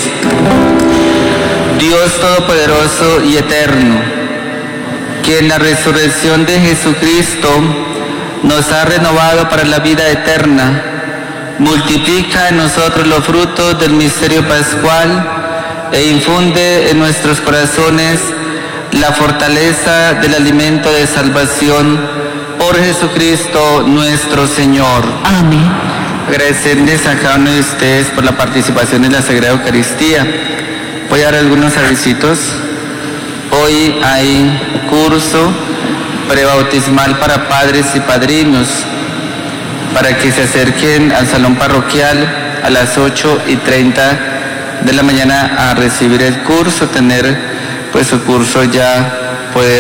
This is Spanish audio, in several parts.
Dios Todopoderoso y Eterno, que en la resurrección de Jesucristo nos ha renovado para la vida eterna, multiplica en nosotros los frutos del misterio pascual e infunde en nuestros corazones la fortaleza del alimento de salvación por Jesucristo nuestro Señor. Amén. Agradecerles a cada uno de ustedes por la participación en la Sagrada Eucaristía. Voy a dar algunos avisitos. Hoy hay curso prebautismal para padres y padrinos, para que se acerquen al salón parroquial a las 8:30 de la mañana a recibir el curso, tener pues su curso ya, poder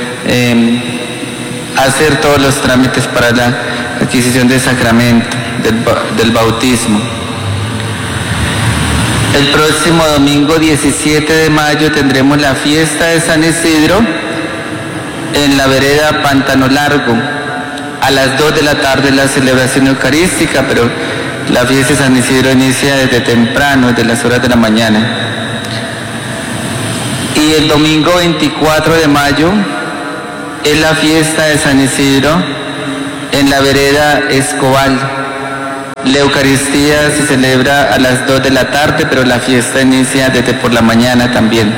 hacer todos los trámites para la adquisición del sacramento del bautismo. El próximo domingo 17 de mayo tendremos la fiesta de San Isidro en la vereda Pantano Largo. A las 2 de la tarde la celebración eucarística, pero la fiesta de San Isidro inicia desde temprano, desde las horas de la mañana. Y el domingo 24 de mayo es la fiesta de San Isidro en la vereda Escobal. La Eucaristía se celebra a las 2 de la tarde, pero la fiesta inicia desde por la mañana también.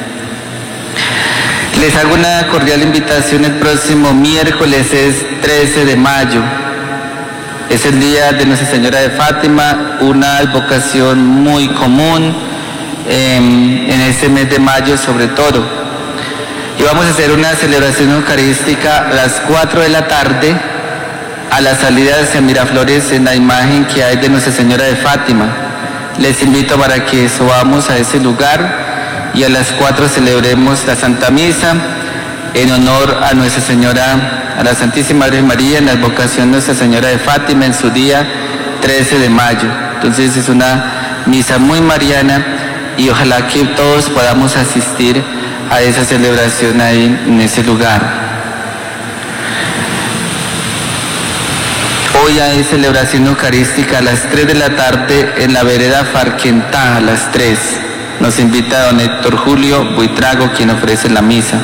Les hago una cordial invitación. El próximo miércoles es 13 de mayo. Es el día de Nuestra Señora de Fátima, una advocación muy común en este mes de mayo sobre todo. Y vamos a hacer una celebración eucarística a las 4 de la tarde, a la salida hacia Miraflores, en la imagen que hay de Nuestra Señora de Fátima. Les invito para que subamos a ese lugar y a las 4 celebremos la Santa Misa en honor a Nuestra Señora, a la Santísima Virgen María, en la advocación de Nuestra Señora de Fátima en su día 13 de mayo. Entonces es una misa muy mariana y ojalá que todos podamos asistir a esa celebración ahí en ese lugar. Hoy hay celebración eucarística a las 3 de la tarde en la vereda Farquentá, a las 3. Nos invita don Héctor Julio Buitrago, quien ofrece la misa.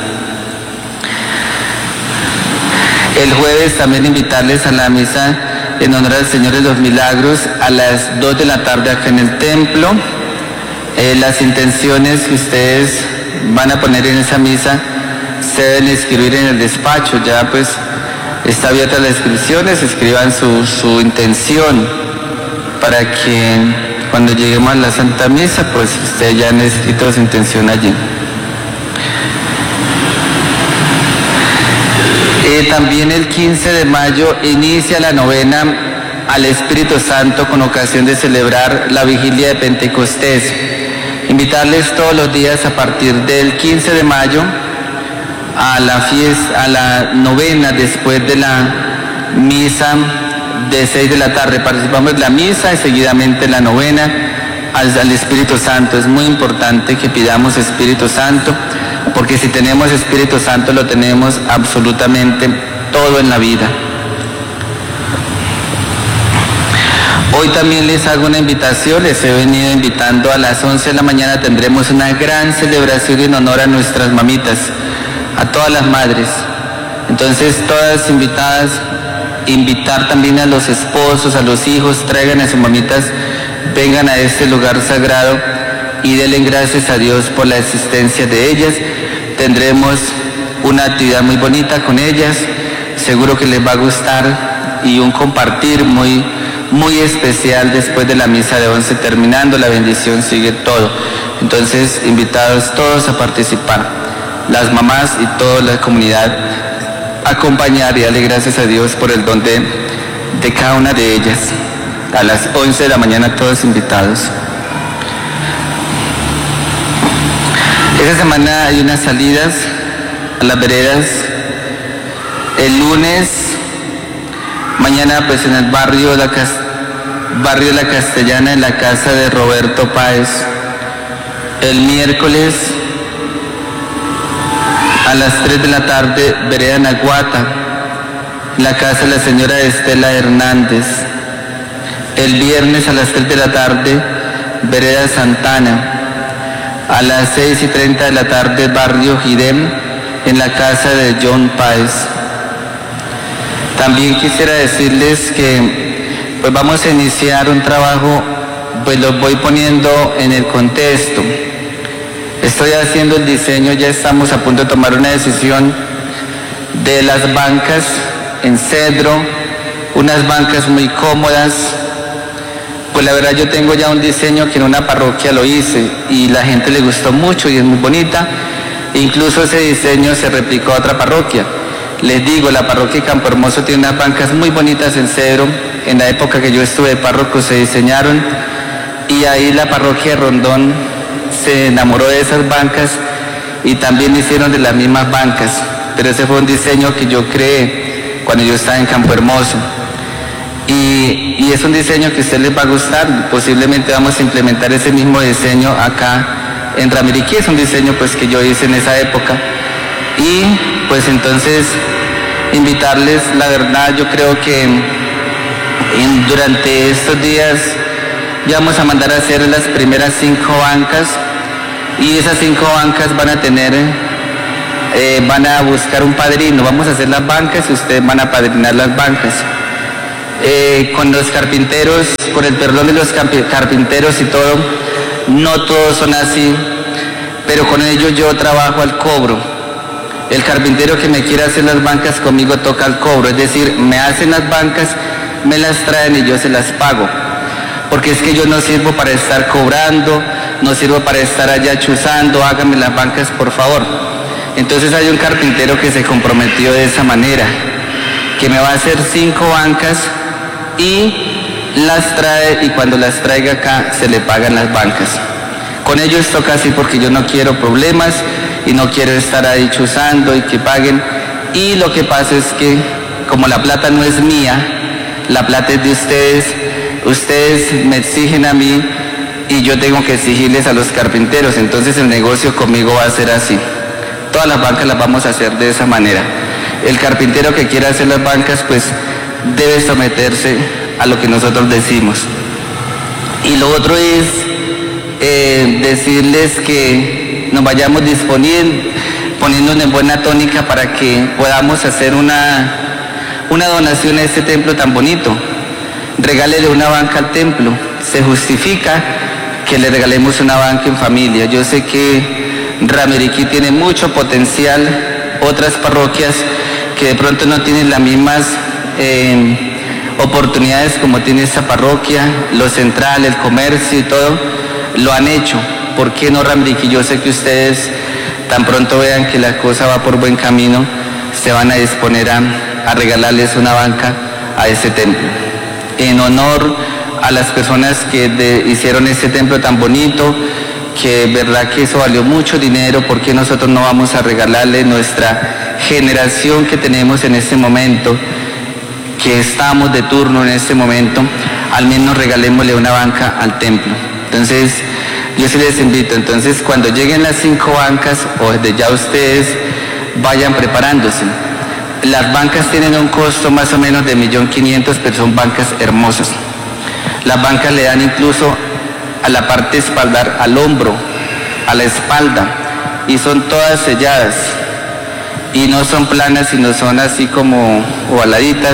El jueves también invitarles a la misa en honor al Señor de los Milagros a las 2 de la tarde acá en el templo. Las intenciones que ustedes van a poner en esa misa se deben escribir en el despacho. Ya pues está abierta las inscripciones, escriban su intención para que cuando lleguemos a la Santa Misa, pues ustedes ya han escrito su intención allí. También el 15 de mayo inicia la novena al Espíritu Santo con ocasión de celebrar la vigilia de Pentecostés. Invitarles todos los días a partir del 15 de mayo a la fiesta, a la novena después de la misa de 6 de la tarde. Participamos en la misa y seguidamente en la novena al Espíritu Santo. Es muy importante que pidamos Espíritu Santo, porque si tenemos Espíritu Santo lo tenemos absolutamente todo en la vida. Hoy también les hago una invitación, les he venido invitando a las 11 de la mañana, tendremos una gran celebración en honor a nuestras mamitas, a todas las madres. Entonces todas invitadas, invitar también a los esposos, a los hijos, traigan a sus mamitas, vengan a este lugar sagrado y denle gracias a Dios por la existencia de ellas. Tendremos una actividad muy bonita con ellas, seguro que les va a gustar, y un compartir muy especial después de la misa de 11, terminando la bendición sigue todo. Entonces invitados todos a participar, las mamás y toda la comunidad, acompañar y darle gracias a Dios por el don de cada una de ellas. A las 11 de la mañana todos invitados. Esta semana hay unas salidas a las veredas. El lunes, mañana pues en el barrio La Castellana, en la casa de Roberto Páez. El miércoles a las 3 de la tarde, vereda Naguata, la casa de la señora Estela Hernández. El viernes a las 3 de la tarde, Vereda Santana. A las 6:30 de la tarde, barrio Girem, en la casa de John Páez. También quisiera decirles que pues vamos a iniciar un trabajo, pues lo voy poniendo en el contexto. Estoy haciendo el diseño, ya estamos a punto de tomar una decisión de las bancas en cedro, unas bancas muy cómodas. Pues la verdad yo tengo ya un diseño que en una parroquia lo hice y la gente le gustó mucho y es muy bonita. Incluso ese diseño se replicó a otra parroquia. Les digo, la parroquia de Campo Hermoso tiene unas bancas muy bonitas en cedro. En la época que yo estuve de párroco se diseñaron y ahí la parroquia de Rondón se enamoró de esas bancas y también hicieron de las mismas bancas. Pero ese fue un diseño que yo creé cuando yo estaba en Campo Hermoso. Y es un diseño que a ustedes les va a gustar. Posiblemente vamos a implementar ese mismo diseño acá en Ramiriquí. Es un diseño pues que yo hice en esa época. Y pues entonces invitarles, la verdad yo creo que durante estos días ya vamos a mandar a hacer las primeras 5 bancas y esas 5 bancas van a tener, van a buscar un padrino. Vamos a hacer las bancas y ustedes van a padrinar las bancas. Con los carpinteros, con el perdón de los carpinteros y todo, no todos son así, pero con ellos yo trabajo al cobro. El carpintero que me quiera hacer las bancas conmigo toca al cobro, es decir, me hacen las bancas, me las traen y yo se las pago. Porque es que yo no sirvo para estar cobrando, no sirvo para estar allá chuzando, háganme las bancas por favor. Entonces hay un carpintero que se comprometió de esa manera, que me va a hacer 5 bancas y las trae y cuando las traiga acá se le pagan las bancas. Con ellos toca así porque yo no quiero problemas y no quiero estar ahí chuzando y que paguen. Y lo que pasa es que como la plata no es mía, la plata es de ustedes, ustedes me exigen a mí y yo tengo que exigirles a los carpinteros, entonces el negocio conmigo va a ser así. Todas las bancas las vamos a hacer de esa manera. El carpintero que quiera hacer las bancas pues debe someterse a lo que nosotros decimos. Y lo otro es decirles que nos vayamos poniéndonos en buena tónica para que podamos hacer una donación a este templo tan bonito. Regálele una banca al templo. Se justifica que le regalemos una banca en familia. Yo sé que Ramiriquí tiene mucho potencial, otras parroquias que de pronto no tienen las mismas oportunidades como tiene esta parroquia, lo central, el comercio y todo, lo han hecho. ¿Por qué no Ramiriquí? Yo sé que ustedes tan pronto vean que la cosa va por buen camino, se van a disponer a regalarles una banca a ese templo. En honor a las personas que hicieron este templo tan bonito, que verdad que eso valió mucho dinero, ¿por qué nosotros no vamos a regalarle nuestra generación que tenemos en este momento, que estamos de turno en este momento, al menos regalémosle una banca al templo? Entonces, yo sí les invito, entonces cuando lleguen las 5 bancas, o desde ya ustedes vayan preparándose. Las bancas tienen un costo más o menos de 1.500.000, pero son bancas hermosas. Las bancas le dan incluso a la parte espaldar, al hombro, a la espalda, y son todas selladas. Y no son planas, sino son así como ovaladitas.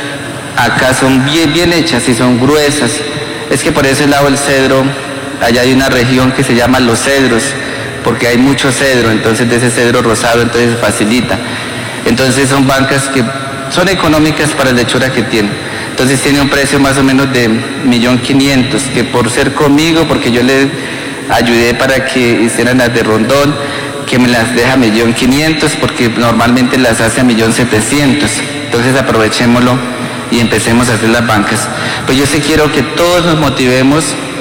Acá son bien hechas y son gruesas. Es que por ese lado el cedro, allá hay una región que se llama Los Cedros, porque hay mucho cedro, entonces de ese cedro rosado, entonces facilita. Entonces son bancas que son económicas para la hechura que tienen. Entonces tiene un precio más o menos de 1.500.000, que por ser conmigo, porque yo les ayudé para que hicieran las de Rondón, que me las deja 1.500.000, porque normalmente las hace a 1.700.000. Entonces aprovechémoslo y empecemos a hacer las bancas. Pues yo sí quiero que todos nos motivemos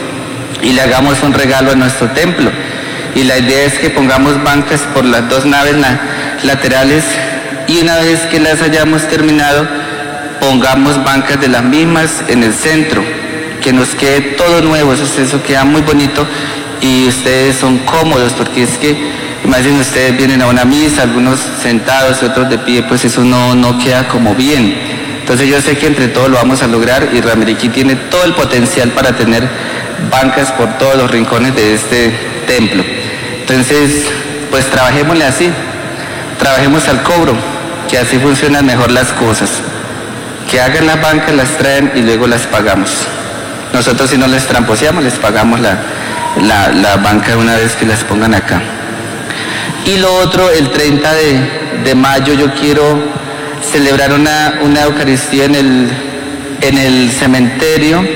y le hagamos un regalo a nuestro templo. Y la idea es que pongamos bancas por las 2 naves laterales y una vez que las hayamos terminado, pongamos bancas de las mismas en el centro, que nos quede todo nuevo. Eso queda muy bonito y ustedes son cómodos, porque es que imaginen, ustedes vienen a una misa, algunos sentados, otros de pie, pues eso no queda como bien. Entonces yo sé que entre todos lo vamos a lograr y Ramiriquí tiene todo el potencial para tener bancas por todos los rincones de este templo. Entonces, pues trabajémosle así, trabajemos al cobro, que así funcionan mejor las cosas. Que hagan las bancas, las traen y luego las pagamos. Nosotros si no les tramposeamos, les pagamos la banca una vez que las pongan acá. Y lo otro, el 30 de mayo yo quiero celebrar una Eucaristía en el cementerio